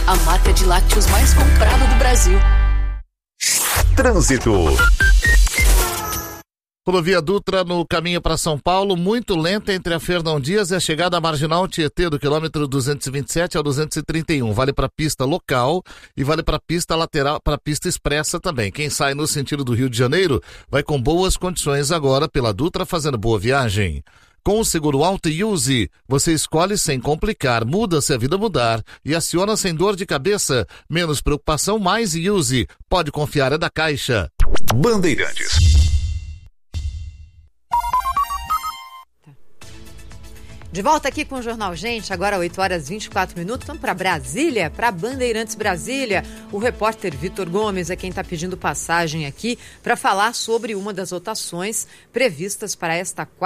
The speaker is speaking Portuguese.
a marca de lácteos mais comprada do Brasil. Trânsito. Rodovia Dutra no caminho para São Paulo, muito lenta entre a Fernão Dias e a chegada à Marginal Tietê do quilômetro 227 ao 231. Vale para pista local e vale para pista lateral, para pista expressa também. Quem sai no sentido do Rio de Janeiro vai com boas condições agora pela Dutra, fazendo boa viagem. Com o seguro Auto Use, você escolhe sem complicar, muda se a vida mudar e aciona sem dor de cabeça. Menos preocupação, mais Use. Pode confiar, é da Caixa. Bandeirantes. De volta aqui com o Jornal Gente, agora 8h24. Vamos para Brasília, para Bandeirantes Brasília. O repórter Vitor Gomes é quem está pedindo passagem aqui para falar sobre uma das votações previstas para esta